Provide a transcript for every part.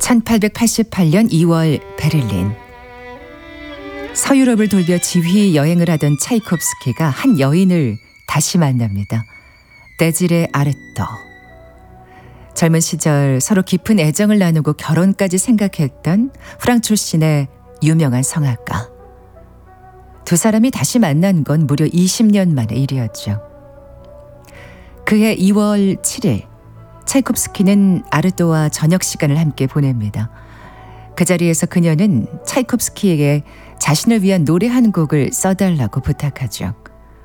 1888년 2월 베를린. 서유럽을 돌며 지휘 여행을 하던 차이콥스키가 한 여인을 다시 만납니다. 데지레 아르토. 젊은 시절 서로 깊은 애정을 나누고 결혼까지 생각했던 프랑스 출신의 유명한 성악가. 두 사람이 다시 만난 건 무려 20년 만의 일이었죠. 그해 2월 7일 차이콥스키는 아르토와 저녁 시간을 함께 보냅니다. 그 자리에서 그녀는 차이콥스키에게 자신을 위한 노래 한 곡을 써달라고 부탁하죠.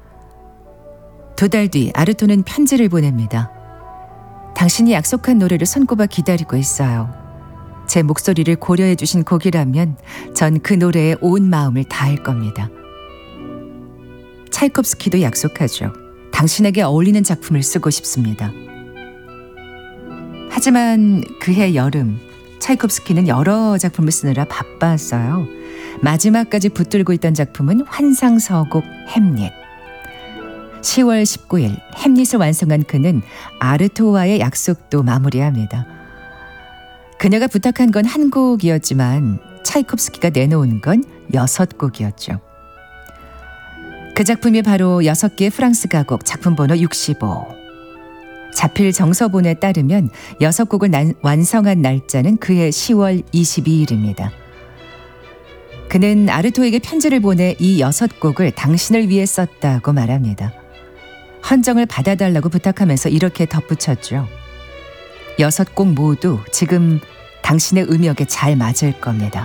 2달 뒤 아르토는 편지를 보냅니다. 당신이 약속한 노래를 손꼽아 기다리고 있어요. 제 목소리를 고려해 주신 곡이라면 전 그 노래에 온 마음을 다할 겁니다. 차이콥스키도 약속하죠. 당신에게 어울리는 작품을 쓰고 싶습니다. 하지만 그해 여름 차이콥스키는 여러 작품을 쓰느라 바빴어요. 마지막까지 붙들고 있던 작품은 환상서곡 햄릿. 10월 19일 햄릿을 완성한 그는 아르토와의 약속도 마무리합니다. 그녀가 부탁한 건 한 곡이었지만 차이콥스키가 내놓은 건 6곡이었죠. 그 작품이 바로 6개의 프랑스 가곡 작품 번호 65. 자필 정서본에 따르면 6곡을 완성한 날짜는 그해 10월 22일입니다. 그는 아르토에게 편지를 보내 이 6곡을 당신을 위해 썼다고 말합니다. 헌정을 받아달라고 부탁하면서 이렇게 덧붙였죠. 6곡 모두 지금 당신의 음역에 잘 맞을 겁니다.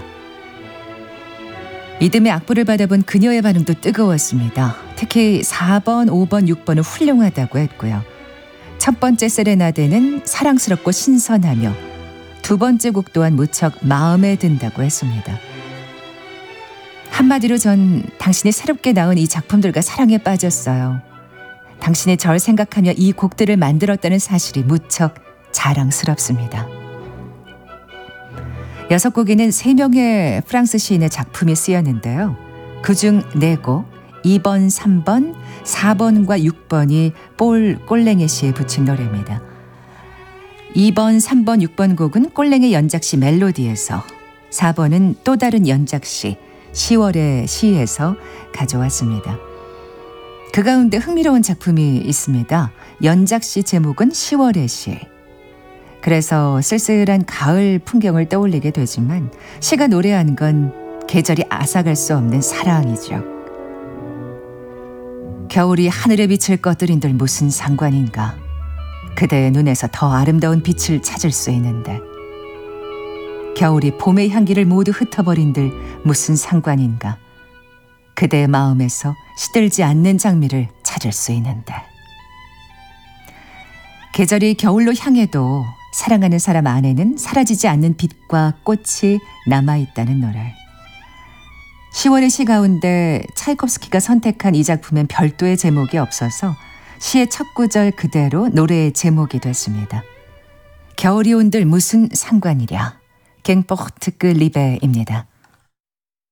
이듬해 악보를 받아본 그녀의 반응도 뜨거웠습니다. 특히 4번, 5번, 6번은 훌륭하다고 했고요. 첫 번째 세레나데는 사랑스럽고 신선하며 두 번째 곡 또한 무척 마음에 든다고 했습니다. 한마디로 전 당신이 새롭게 나온 이 작품들과 사랑에 빠졌어요. 당신이 절 생각하며 이 곡들을 만들었다는 사실이 무척 자랑스럽습니다. 6곡에는 3명의 프랑스 시인의 작품이 쓰였는데요. 그중 4곡 2번, 3번, 4번과 6번이 폴 꼴랭의 시에 붙인 노래입니다. 2번, 3번, 6번 곡은 꼴랭의 연작시 멜로디에서, 4번은 또 다른 연작시 10월의 시에서 가져왔습니다. 그 가운데 흥미로운 작품이 있습니다. 연작시 제목은 10월의 시. 그래서 쓸쓸한 가을 풍경을 떠올리게 되지만 시가 노래하는 건 계절이 앗아갈 수 없는 사랑이죠. 겨울이 하늘의 빛을 꺼뜨린들 무슨 상관인가. 그대의 눈에서 더 아름다운 빛을 찾을 수 있는데. 겨울이 봄의 향기를 모두 흩어버린들 무슨 상관인가. 그대의 마음에서 시들지 않는 장미를 찾을 수 있는데. 계절이 겨울로 향해도 사랑하는 사람 안에는 사라지지 않는 빛과 꽃이 남아있다는 노래. 10월의 시 가운데 차이콥스키가 선택한 이 작품엔 별도의 제목이 없어서 시의 첫 구절 그대로 노래의 제목이 됐습니다. 겨울이 온들 무슨 상관이랴. 갱포르트 그 리베입니다.